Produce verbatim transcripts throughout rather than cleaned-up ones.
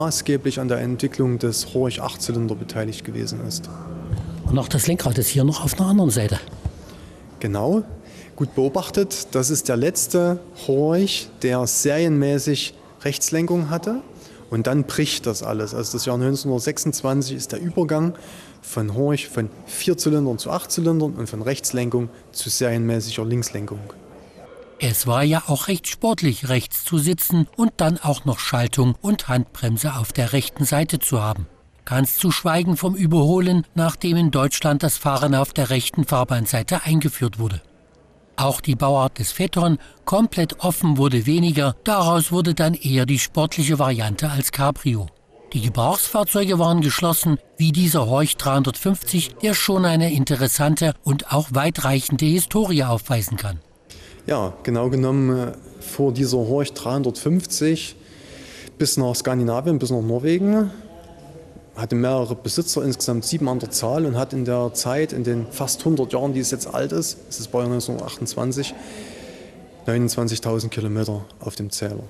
maßgeblich an der Entwicklung des Horch Achtzylinder beteiligt gewesen ist. Und auch das Lenkrad ist hier noch auf einer anderen Seite. Genau, gut beobachtet. Das ist der letzte Horch, der serienmäßig Rechtslenkung hatte. Und dann bricht das alles. Also das Jahr neunzehnhundertsechsundzwanzig ist der Übergang von Horch von Vierzylindern zu Achtzylindern und von Rechtslenkung zu serienmäßiger Linkslenkung. Es war ja auch recht sportlich, rechts zu sitzen und dann auch noch Schaltung und Handbremse auf der rechten Seite zu haben. Ganz zu schweigen vom Überholen, nachdem in Deutschland das Fahren auf der rechten Fahrbahnseite eingeführt wurde. Auch die Bauart des Phaeton, komplett offen, wurde weniger. Daraus wurde dann eher die sportliche Variante als Cabrio. Die Gebrauchsfahrzeuge waren geschlossen, wie dieser Horch dreihundertfünfzig, der schon eine interessante und auch weitreichende Historie aufweisen kann. Ja, genau genommen fuhr dieser Horch dreihundertfünfzig bis nach Skandinavien, bis nach Norwegen, hatte mehrere Besitzer, insgesamt sieben an der Zahl, und hat in der Zeit, in den fast hundert Jahren, die es jetzt alt ist, es ist Baujahr neunzehnhundertachtundzwanzig, neunundzwanzigtausend Kilometer auf dem Zähler.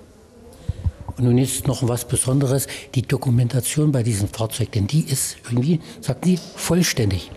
Und nun ist noch was Besonderes, die Dokumentation bei diesem Fahrzeug, denn die ist irgendwie, sagt die, vollständig.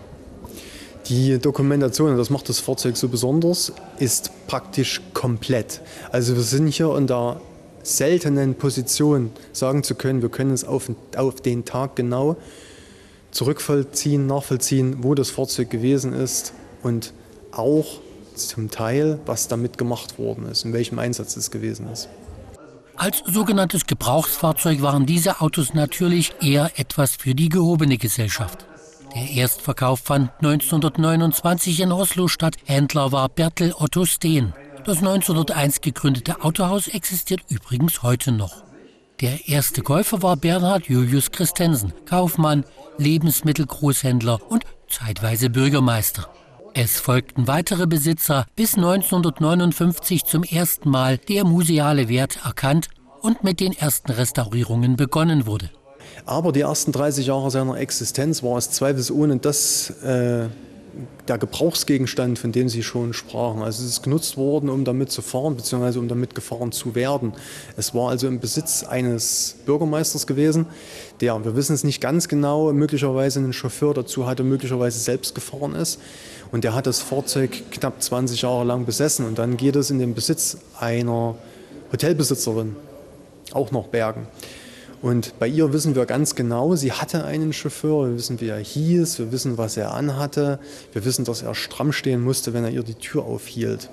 Die Dokumentation, und das macht das Fahrzeug so besonders, ist praktisch komplett. Also wir sind hier in der seltenen Position, sagen zu können, wir können es auf, auf den Tag genau zurückvollziehen, nachvollziehen, wo das Fahrzeug gewesen ist und auch zum Teil, was damit gemacht worden ist, in welchem Einsatz es gewesen ist. Als sogenanntes Gebrauchsfahrzeug waren diese Autos natürlich eher etwas für die gehobene Gesellschaft. Der Erstverkauf fand neunzehnhundertneunundzwanzig in Oslo statt. Händler war Bertel Otto Steen. Das neunzehnhunderteins gegründete Autohaus existiert übrigens heute noch. Der erste Käufer war Bernhard Julius Christensen, Kaufmann, Lebensmittelgroßhändler und zeitweise Bürgermeister. Es folgten weitere Besitzer, bis neunzehnhundertneunundfünfzig zum ersten Mal der museale Wert erkannt und mit den ersten Restaurierungen begonnen wurde. Aber die ersten dreißig Jahre seiner Existenz war es zweifelsohne das, äh, der Gebrauchsgegenstand, von dem Sie schon sprachen. Also es ist genutzt worden, um damit zu fahren, beziehungsweise um damit gefahren zu werden. Es war also im Besitz eines Bürgermeisters gewesen, der, wir wissen es nicht ganz genau, möglicherweise einen Chauffeur dazu hatte, möglicherweise selbst gefahren ist. Und der hat das Fahrzeug knapp zwanzig Jahre lang besessen. Und dann geht es in den Besitz einer Hotelbesitzerin, auch nach Bergen. Und bei ihr wissen wir ganz genau, sie hatte einen Chauffeur, wir wissen, wie er hieß, wir wissen, was er anhatte, wir wissen, dass er stramm stehen musste, wenn er ihr die Tür aufhielt.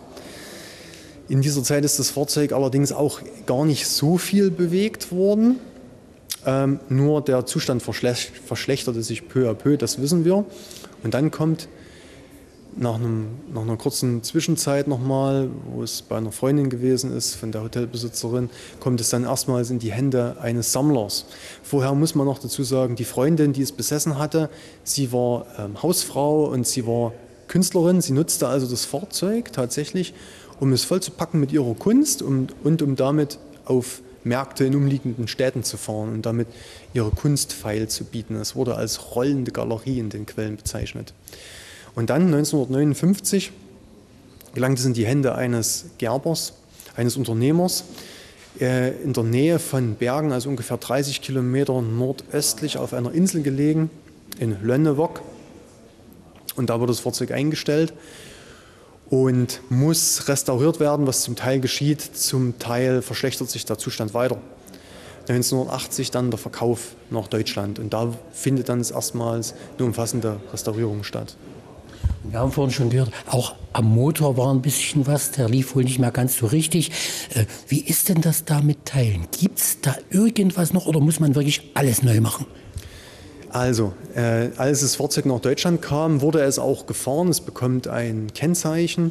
In dieser Zeit ist das Fahrzeug allerdings auch gar nicht so viel bewegt worden, ähm, nur der Zustand verschlech- verschlechterte sich peu à peu, das wissen wir. Und dann kommt Nach, einem, nach einer kurzen Zwischenzeit nochmal, wo es bei einer Freundin gewesen ist, von der Hotelbesitzerin, kommt es dann erstmals in die Hände eines Sammlers. Vorher muss man noch dazu sagen, die Freundin, die es besessen hatte, sie war ähm, Hausfrau und sie war Künstlerin. Sie nutzte also das Fahrzeug tatsächlich, um es vollzupacken mit ihrer Kunst und, und um damit auf Märkte in umliegenden Städten zu fahren und damit ihre Kunst feil zu bieten. Es wurde als rollende Galerie in den Quellen bezeichnet. Und dann neunzehnhundertneunundfünfzig gelangt es in die Hände eines Gerbers, eines Unternehmers, äh, in der Nähe von Bergen, also ungefähr dreißig Kilometer nordöstlich auf einer Insel gelegen, in Lönnewock. Und da wird das Fahrzeug eingestellt und muss restauriert werden, was zum Teil geschieht, zum Teil verschlechtert sich der Zustand weiter. neunzehnhundertachtzig dann der Verkauf nach Deutschland und da findet dann erstmals eine umfassende Restaurierung statt. Wir haben vorhin schon gehört, auch am Motor war ein bisschen was, der lief wohl nicht mehr ganz so richtig. Äh, wie ist denn das da mit Teilen? Gibt es da irgendwas noch oder muss man wirklich alles neu machen? Also, äh, als das Fahrzeug nach Deutschland kam, wurde es auch gefahren. Es bekommt ein Kennzeichen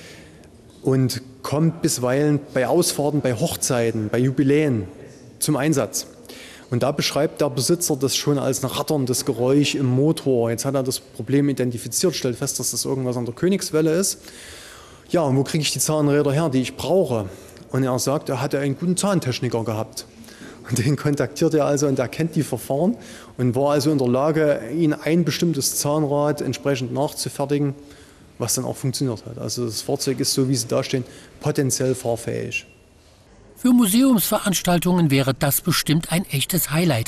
und kommt bisweilen bei Ausfahrten, bei Hochzeiten, bei Jubiläen zum Einsatz. Und da beschreibt der Besitzer das schon als ein ratterndes Geräusch im Motor. Jetzt hat er das Problem identifiziert, stellt fest, dass das irgendwas an der Königswelle ist. Ja, und wo kriege ich die Zahnräder her, die ich brauche? Und er sagt, er hatte einen guten Zahntechniker gehabt. Und den kontaktiert er also und er kennt die Verfahren und war also in der Lage, ihn ein bestimmtes Zahnrad entsprechend nachzufertigen, was dann auch funktioniert hat. Also das Fahrzeug ist, so wie sie da stehen, potenziell fahrfähig. Für Museumsveranstaltungen wäre das bestimmt ein echtes Highlight.